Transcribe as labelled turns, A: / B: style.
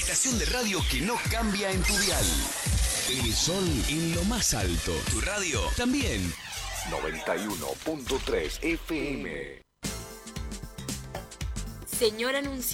A: estación de radio que no cambia en tu dial. El sol en lo más alto. Tu radio también.
B: 91.3 FM.
C: Señor anunciante.